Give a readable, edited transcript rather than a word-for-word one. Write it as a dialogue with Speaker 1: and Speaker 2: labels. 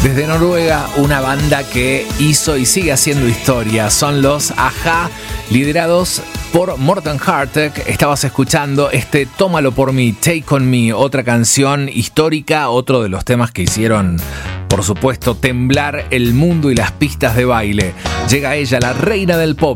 Speaker 1: Desde Noruega, una banda que hizo y sigue haciendo historia. Son los a-ha, liderados por Morten Harket. Estabas escuchando Tómalo por mí, Take on Me, otra canción histórica, otro de los temas que hicieron, por supuesto, temblar el mundo y las pistas de baile. Llega ella, la reina del pop.